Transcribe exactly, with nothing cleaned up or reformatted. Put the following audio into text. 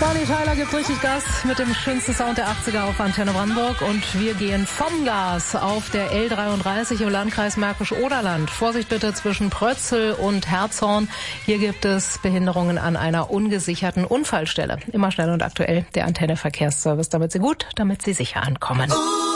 Bonnie Tyler gibt richtig Gas mit dem schönsten Sound der achtziger auf Antenne Brandenburg und wir gehen vom Gas auf der L dreiunddreißig im Landkreis Märkisch-Oderland. Vorsicht bitte zwischen Prötzel und Herzhorn. Hier gibt es Behinderungen an einer ungesicherten Unfallstelle. Immer schnell und aktuell der Antenne Verkehrsservice, damit Sie gut, damit Sie sicher ankommen.